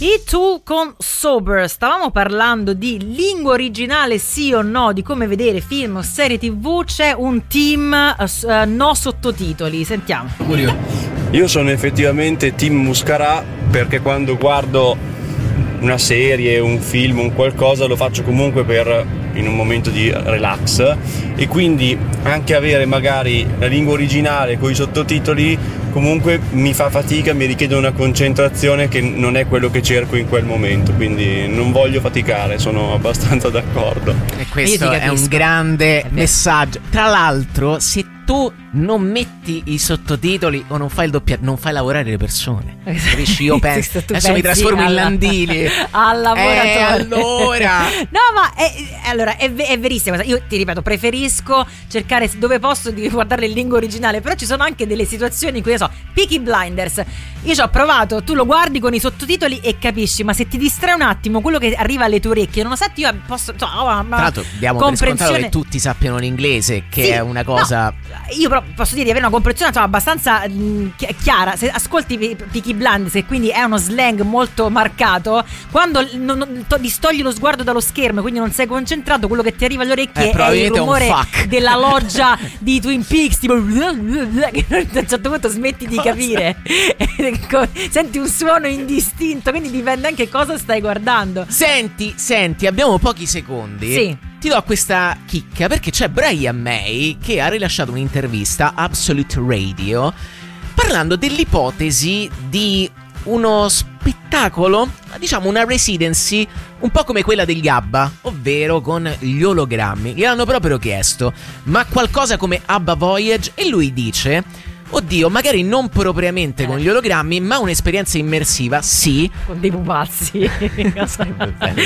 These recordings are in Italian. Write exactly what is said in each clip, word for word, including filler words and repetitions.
I Tool con Sober. Stavamo parlando di lingua originale sì o no, di come vedere film o serie tv. C'è un team uh, no sottotitoli, sentiamo. Io sono effettivamente team Muscarà, perché quando guardo una serie, un film, un qualcosa, lo faccio comunque per in un momento di relax, e quindi anche avere magari la lingua originale con i sottotitoli comunque mi fa fatica, mi richiede una concentrazione che non è quello che cerco in quel momento, quindi non voglio faticare, sono abbastanza d'accordo. E questo è un grande è messaggio. Tra l'altro, se tu non metti i sottotitoli o non fai il doppiaggio, non fai lavorare le persone. Capisci? Io penso adesso mi trasformo alla, in Landini al lavoratore. Eh, allora no, ma è, allora è, è verissima. Io ti ripeto, preferisco cercare dove posso di guardare in lingua originale, però ci sono anche delle situazioni in cui, io so, Peaky Blinders, io ci ho provato, tu lo guardi con i sottotitoli e capisci, ma se ti distrae un attimo quello che arriva alle tue orecchie, nonostante io posso, so, oh, ma tra l'altro abbiamo per scontato che tutti sappiano l'inglese, che sì, è una cosa, no, io però posso dire di avere una comprensione, insomma, abbastanza mh, chiara. Se ascolti Peaky Blinders, e quindi è uno slang molto marcato, quando non, non, to, distogli lo sguardo dallo schermo, quindi non sei concentrato, quello che ti arriva alle orecchie eh, è il rumore della loggia di Twin Peaks, tipo che a un certo punto smetti di capire. Senti un suono indistinto, quindi dipende anche cosa stai guardando. Senti, senti, abbiamo pochi secondi. Sì. Ti do questa chicca perché c'è Brian May che ha rilasciato un'intervista a Absolute Radio parlando dell'ipotesi di uno spettacolo, diciamo una residency un po' come quella degli ABBA, ovvero con gli ologrammi. Gli hanno proprio chiesto, ma qualcosa come ABBA Voyage? E lui dice: oddio, magari non propriamente eh. con gli ologrammi, ma un'esperienza immersiva, sì. Con dei pupazzi. Tipo sai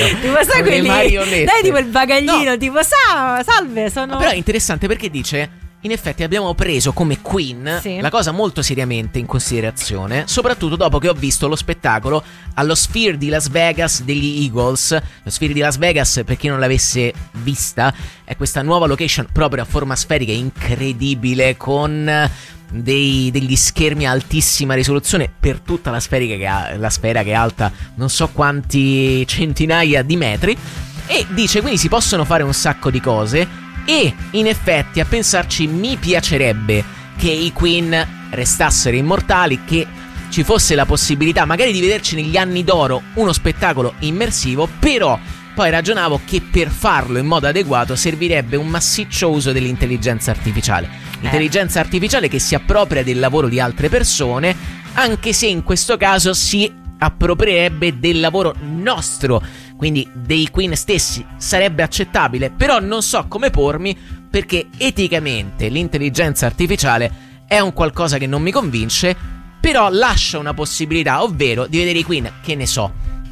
quelli marionette. Dai, tipo il bagaglino, no. Tipo sa, salve, sono. Ma però è interessante perché dice: in effetti abbiamo preso come Queen sì. la cosa molto seriamente in considerazione, soprattutto dopo che ho visto lo spettacolo allo Sphere di Las Vegas degli Eagles. Lo Sphere di Las Vegas, per chi non l'avesse vista, è questa nuova location proprio a forma sferica, incredibile, con Dei, degli schermi a altissima risoluzione per tutta la, sferica che ha, la sfera che è alta non so quanti centinaia di metri, e dice quindi si possono fare un sacco di cose, e in effetti a pensarci mi piacerebbe che i Queen restassero immortali, che ci fosse la possibilità magari di vederci negli anni d'oro uno spettacolo immersivo, però poi ragionavo che per farlo in modo adeguato servirebbe un massiccio uso dell'intelligenza artificiale. Intelligenza artificiale che si appropria del lavoro di altre persone, anche se in questo caso si approprierebbe del lavoro nostro, quindi dei Queen stessi. Sarebbe accettabile, però non so come pormi, perché eticamente l'intelligenza artificiale è un qualcosa che non mi convince, però lascia una possibilità, ovvero di vedere i Queen, che ne so,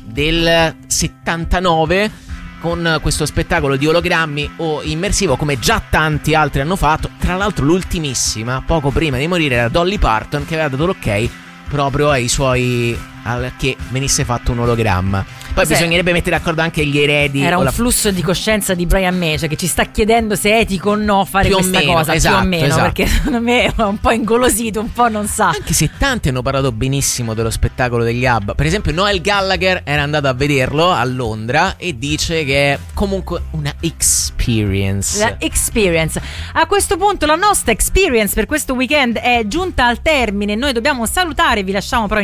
del settantanove con questo spettacolo di ologrammi o immersivo, come già tanti altri hanno fatto. Tra l'altro l'ultimissima, poco prima di morire, era Dolly Parton, che aveva dato l'ok proprio ai suoi, al che venisse fatto un ologramma. Poi Cos'è? bisognerebbe mettere d'accordo anche gli eredi. Era un la... flusso di coscienza di Brian May, cioè che ci sta chiedendo se è etico o no fare più questa meno, cosa, esatto, più o meno, esatto. Perché secondo me è un po' ingolosito, un po' non sa. Anche se tanti hanno parlato benissimo dello spettacolo degli ABBA. Per esempio Noel Gallagher era andato a vederlo a Londra e dice che è comunque una experience. La experience. A questo punto la nostra experience per questo weekend è giunta al termine. Noi dobbiamo salutare, vi lasciamo però